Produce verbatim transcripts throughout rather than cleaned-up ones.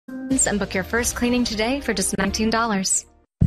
And book your first cleaning today for just nineteen dollars.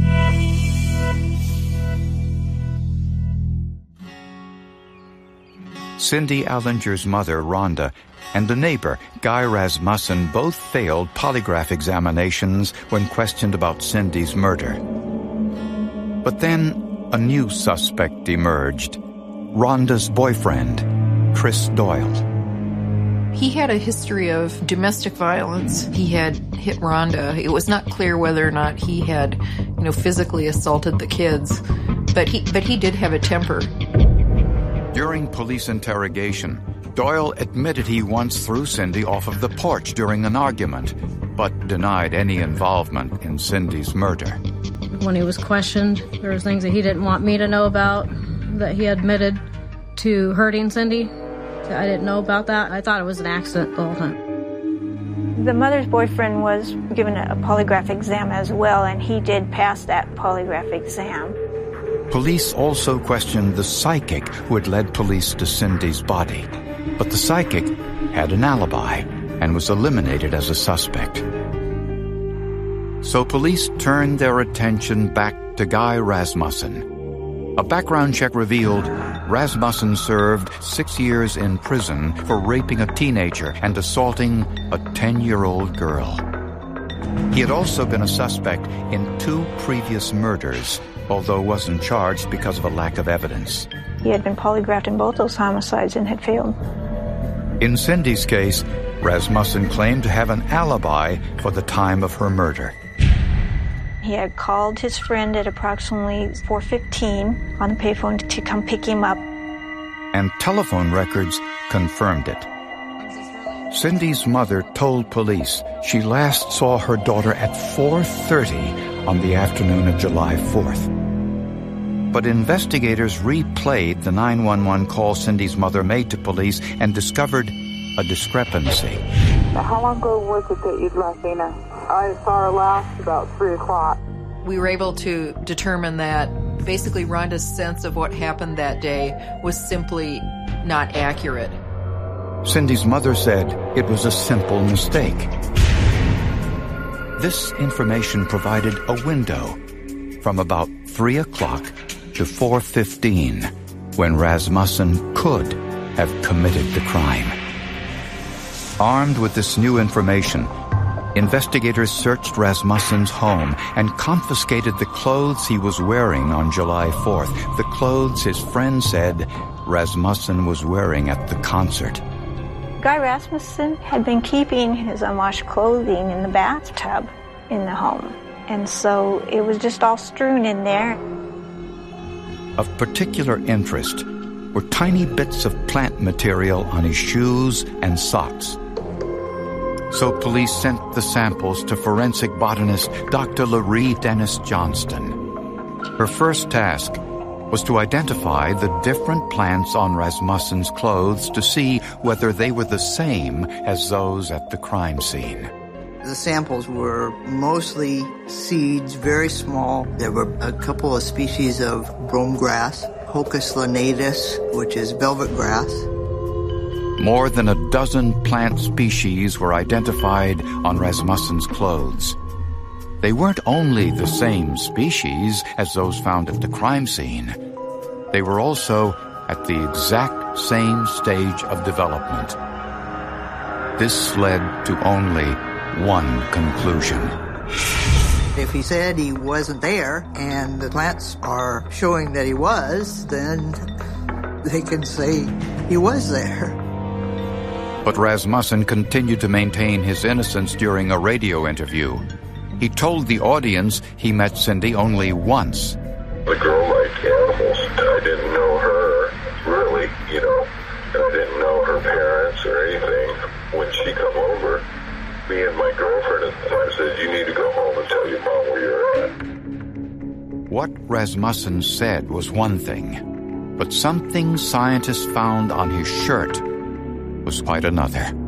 Cindy Allinger's mother, Rhonda, and the neighbor, Guy Rasmussen, both failed polygraph examinations when questioned about Cindy's murder. But then a new suspect emerged, Rhonda's boyfriend, Chris Doyle. He had a history of domestic violence. He had hit Rhonda. It was not clear whether or not he had, you know, physically assaulted the kids, but he but he did have a temper. During police interrogation, Doyle admitted he once threw Cindy off of the porch during an argument, but denied any involvement in Cindy's murder. When he was questioned, there were things that he didn't want me to know about, that he admitted to hurting Cindy. I didn't know about that. I thought it was an accident the whole time. The mother's boyfriend was given a polygraph exam as well, and he did pass that polygraph exam. Police also questioned the psychic who had led police to Cindy's body. But the psychic had an alibi and was eliminated as a suspect. So police turned their attention back to Guy Rasmussen. A background check revealed Rasmussen served six years in prison for raping a teenager and assaulting a ten-year-old girl. He had also been a suspect in two previous murders, although wasn't charged because of a lack of evidence. He had been polygraphed in both those homicides and had failed. In Cindy's case, Rasmussen claimed to have an alibi for the time of her murder. He had called his friend at approximately four fifteen on the payphone to come pick him up. And telephone records confirmed it. Cindy's mother told police she last saw her daughter at four thirty on the afternoon of July fourth. But investigators replayed the nine one one call Cindy's mother made to police and discovered a discrepancy. How long ago was it that you'd left Dana? I saw her last about three o'clock. We were able to determine that basically Rhonda's sense of what happened that day was simply not accurate. Cindy's mother said it was a simple mistake. This information provided a window from about three o'clock to four fifteen when Rasmussen could have committed the crime. Armed with this new information, investigators searched Rasmussen's home and confiscated the clothes he was wearing on July fourth, the clothes his friend said Rasmussen was wearing at the concert. Guy Rasmussen had been keeping his unwashed clothing in the bathtub in the home, and so it was just all strewn in there. Of particular interest were tiny bits of plant material on his shoes and socks. So police sent the samples to forensic botanist Doctor Laree Dennis Johnston. Her first task was to identify the different plants on Rasmussen's clothes to see whether they were the same as those at the crime scene. The samples were mostly seeds, very small. There were a couple of species of brome grass, Hocus lanatus, which is velvet grass. More than a dozen plant species were identified on Rasmussen's clothes. They weren't only the same species as those found at the crime scene. They were also at the exact same stage of development. This led to only one conclusion. If he said he wasn't there and the plants are showing that he was, then they can say he was there. But Rasmussen continued to maintain his innocence during a radio interview. He told the audience he met Cindy only once. The girl liked animals. I didn't know her, really, you know. I didn't know her parents or anything. When she come over, me and my girlfriend at the time said, you need to go home and tell your mom where you're at. What Rasmussen said was one thing, but something scientists found on his shirt was quite another.